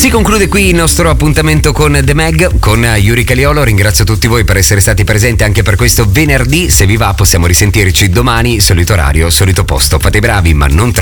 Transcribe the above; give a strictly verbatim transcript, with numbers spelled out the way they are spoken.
Si conclude qui il nostro appuntamento con The Mag, con Yuri Caliolo. Ringrazio tutti voi per essere stati presenti anche per questo venerdì. Se vi va possiamo risentirci domani, solito orario, solito posto. Fate i bravi ma non troppo.